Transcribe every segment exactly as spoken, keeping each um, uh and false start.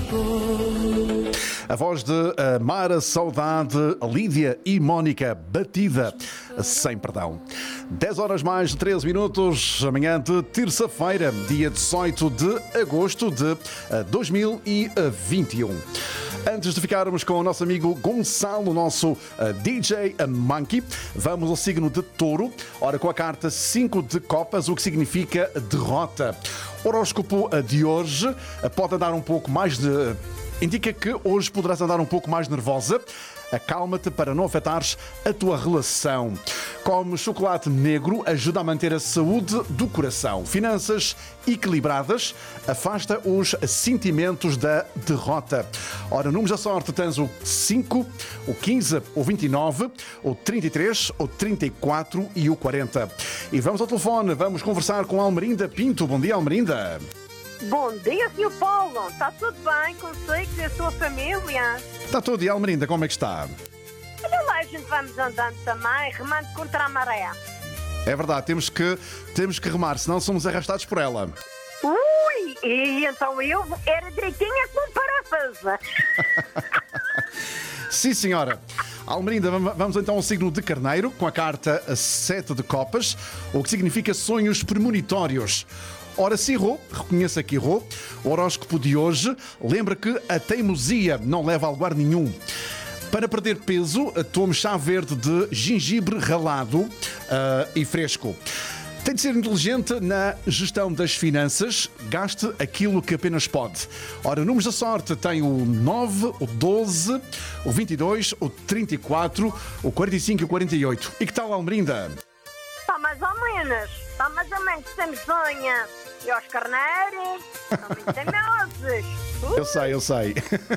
A voz de Mara Saudade, Lídia e Mónica Batida, sem perdão. dez horas mais treze minutos, amanhã de terça-feira, dia dezoito de agosto de dois mil e vinte e um. Antes de ficarmos com o nosso amigo Gonçalo, o nosso uh, D J Monkey, vamos ao signo de Touro. Ora, com a carta cinco de copas, o que significa derrota. O horóscopo de hoje pode andar um pouco mais de... Indica que hoje poderás andar um pouco mais nervosa. Acalma-te para não afetares a tua relação. Come chocolate negro, ajuda a manter a saúde do coração. Finanças equilibradas, afasta os sentimentos da derrota. Ora, números da sorte tens o cinco, o quinze, o vinte e nove, o trinta e três, o trinta e quatro e o quarenta. E vamos ao telefone, vamos conversar com Almerinda Pinto. Bom dia, Almerinda. Bom dia, senhor Paulo. Está tudo bem consigo e a sua família? Está tudo. E a Almerinda, como é que está? Olha lá, a gente vamos andando também, remando contra a maré. É verdade, temos que, temos que remar, senão somos arrastados por ela. Ui, e então eu era direitinha com parafuso. Sim, senhora. Almerinda, vamos então ao signo de Carneiro, com a carta sete de copas, o que significa sonhos premonitórios. Ora, se errou, reconheça que errou. O horóscopo de hoje lembra que a teimosia não leva a lugar nenhum. Para perder peso, tome chá verde de gengibre ralado uh, e fresco. Tem de ser inteligente na gestão das finanças, gaste aquilo que apenas pode. Ora, números da sorte tem o nove, o doze, o vinte e dois, o trinta e quatro, o quarenta e cinco e o quarenta e oito. E que tal, Almerinda? Está mais ou menos, está mais ou menos sem sonha. E aos carneiros, são muito teimosos. Uh. Eu sei, eu sei.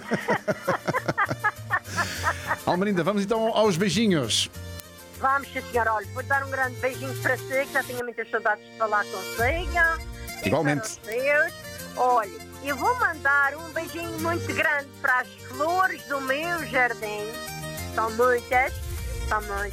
Almerinda, vamos então aos beijinhos. Vamos, sim, senhora. Olha, vou dar um grande beijinho para si, que já tinha muitas saudades de falar consigo. Igualmente. E para os seus. Olha, eu vou mandar um beijinho muito grande para as flores do meu jardim. São muitas, são muitas.